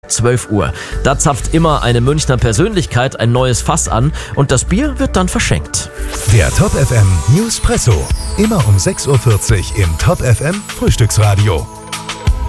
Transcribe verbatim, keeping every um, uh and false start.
zwölf Uhr. Da zapft immer eine Münchner Persönlichkeit ein neues Fass an und das Bier wird dann verschenkt. Der Top F M Newspresso. Immer um sechs Uhr vierzig im Top F M Frühstücksradio.